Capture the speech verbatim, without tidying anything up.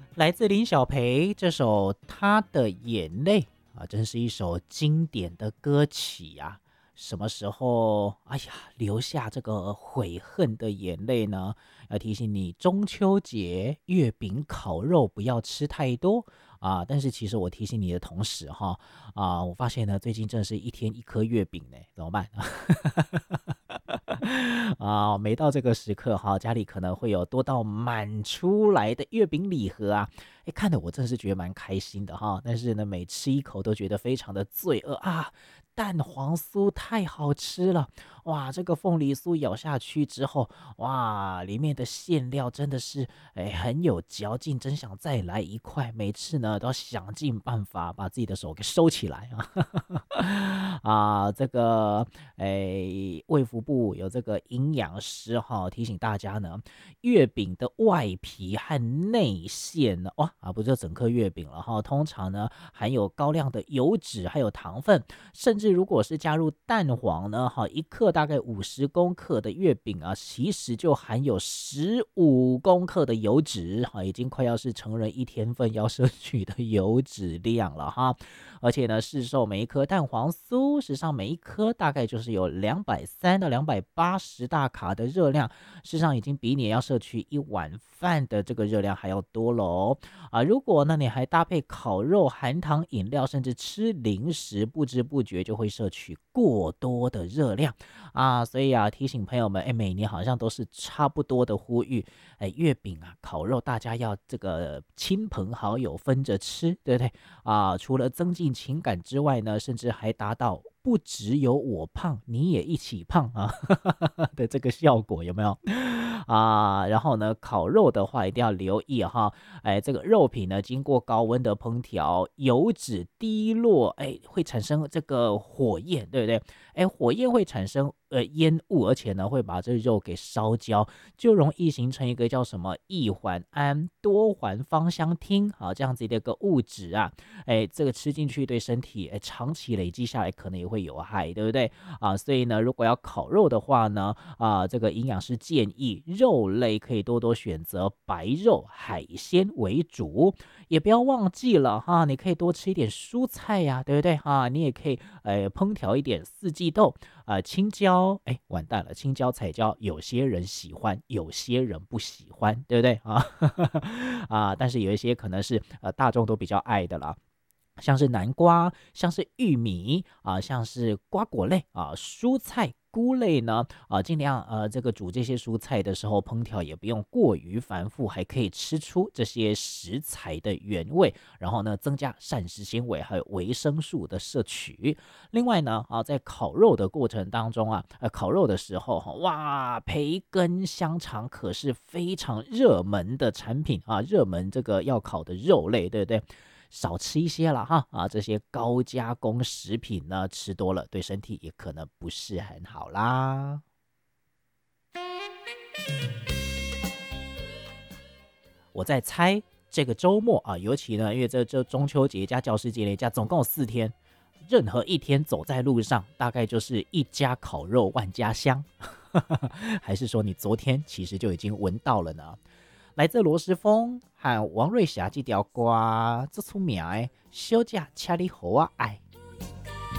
来自林小培这首《他的眼泪》啊，真是一首经典的歌曲呀、什么时候，哎呀，流下这个悔恨的眼泪呢？要提醒你，中秋节月饼烤肉不要吃太多啊。但是其实我提醒你的同时哈，啊，我发现呢，最近真的是一天一颗月饼呢，怎么办？啊，每到这个时刻哈，家里可能会有多到满出来的月饼礼盒啊，哎，看得我真的是觉得蛮开心的哈。但是呢，每吃一口都觉得非常的罪恶啊，蛋黄酥太好吃了，哇，这个凤梨酥咬下去之后，哇，里面的馅料真的是哎很有嚼劲，真想再来一块。每次呢都要想尽办法把自己的手给收起来啊。啊，这个诶，卫福部有这个营养师哈、提醒大家呢，月饼的外皮和内馅呢，哇啊，不是整颗月饼了哈，通常呢含有高量的油脂还有糖分，甚至如果是加入蛋黄呢，哈，一克大概五十公克的月饼啊，其实就含有十五公克的油脂，哈，已经快要是成人一天份要摄取的油脂量了哈。而且呢，市售每一颗蛋黄酥，事实上每一颗大概就是有两百三到两百八十大卡的热量，事实上已经比你要摄取一碗饭的这个热量还要多了哦。啊，如果呢你还搭配烤肉、含糖饮料，甚至吃零食，不知不觉就会摄取过多的热量啊。所以啊，提醒朋友们，哎，每年好像都是差不多的呼吁，哎，月饼啊、烤肉，大家要这个亲朋好友分着吃，对不对？啊，除了增进情感之外呢，甚至还达到不只有我胖，你也一起胖啊的这个效果，有没有？啊，然后呢，烤肉的话一定要留意哈，哎，这个肉品呢经过高温的烹调，油脂滴落，哎，会产生这个火焰，对不对？哎，火焰会产生呃烟雾，而且呢会把这肉给烧焦，就容易形成一个叫什么异环胺多环芳香烃啊这样子的一个物质啊，哎，这个吃进去对身体哎长期累积下来可能也会有害，对不对啊？所以呢，如果要烤肉的话呢，啊，这个营养师建议肉类可以多多选择白肉、海鲜为主，也不要忘记了哈，你可以多吃一点蔬菜呀、对不对啊？你也可以呃烹调一点四季豆啊、呃青椒，哎，完蛋了，青椒、彩椒，有些人喜欢，有些人不喜欢，对不对啊？啊，但是有一些可能是呃大众都比较爱的啦。像是南瓜，像是玉米啊、像是瓜果类啊、蔬菜、菇类呢啊、尽量呃这个煮这些蔬菜的时候，烹调也不用过于繁复，还可以吃出这些食材的原味，然后呢增加膳食纤维还有维生素的摄取。另外呢啊，在烤肉的过程当中啊，呃烤肉的时候哈，哇，培根、香肠可是非常热门的产品啊，热门这个要烤的肉类，对不对？少吃一些了哈啊，这些高加工食品呢，吃多了对身体也可能不是很好啦。我在猜这个周末啊，尤其呢，因为这这中秋节加教师节连假，总共有四天，任何一天走在路上，大概就是一家烤肉万家香，还是说你昨天其实就已经闻到了呢？来自罗时丰和王瑞霞这条歌，这出名的小姐请你好我爱。